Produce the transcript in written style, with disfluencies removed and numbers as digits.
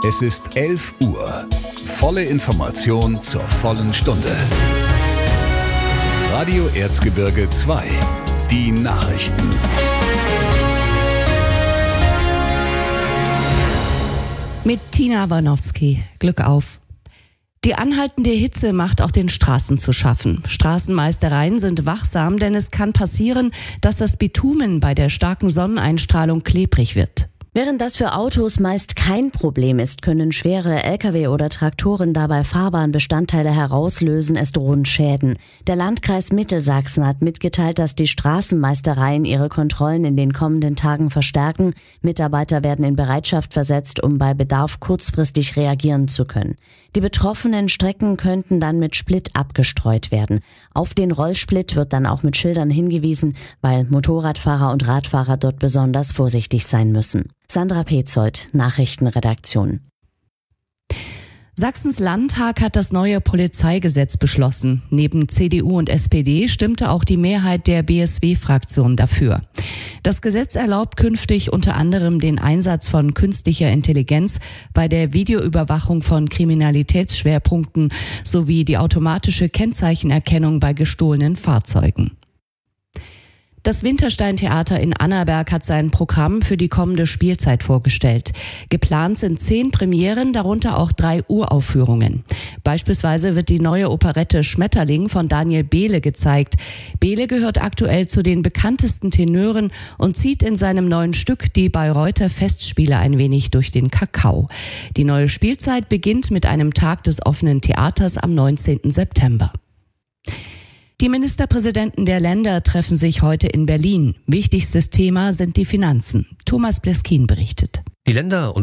Es ist 11 Uhr. Volle Information zur vollen Stunde. Radio Erzgebirge 2. Die Nachrichten. Mit Tina Warnowski. Glück auf. Die anhaltende Hitze macht auch den Straßen zu schaffen. Straßenmeistereien sind wachsam, denn es kann passieren, dass das Bitumen bei der starken Sonneneinstrahlung klebrig wird. Während das für Autos meist kein Problem ist, können schwere Lkw oder Traktoren dabei Fahrbahnbestandteile herauslösen, es drohen Schäden. Der Landkreis Mittelsachsen hat mitgeteilt, dass die Straßenmeistereien ihre Kontrollen in den kommenden Tagen verstärken. Mitarbeiter werden in Bereitschaft versetzt, um bei Bedarf kurzfristig reagieren zu können. Die betroffenen Strecken könnten dann mit Split abgestreut werden. Auf den Rollsplit wird dann auch mit Schildern hingewiesen, weil Motorradfahrer und Radfahrer dort besonders vorsichtig sein müssen. Sandra Petzold, Nachrichtenredaktion. Sachsens Landtag hat das neue Polizeigesetz beschlossen. Neben CDU und SPD stimmte auch die Mehrheit der BSW-Fraktion dafür. Das Gesetz erlaubt künftig unter anderem den Einsatz von künstlicher Intelligenz bei der Videoüberwachung von Kriminalitätsschwerpunkten sowie die automatische Kennzeichenerkennung bei gestohlenen Fahrzeugen. Das Winterstein-Theater in Annaberg hat sein Programm für die kommende Spielzeit vorgestellt. Geplant sind 10 Premieren, darunter auch 3 Uraufführungen. Beispielsweise wird die neue Operette Schmetterling von Daniel Behle gezeigt. Behle gehört aktuell zu den bekanntesten Tenören und zieht in seinem neuen Stück die Bayreuther Festspiele ein wenig durch den Kakao. Die neue Spielzeit beginnt mit einem Tag des offenen Theaters am 19. September. Die Ministerpräsidenten der Länder treffen sich heute in Berlin. Wichtigstes Thema sind die Finanzen. Thomas Bleskin berichtet. Die Länder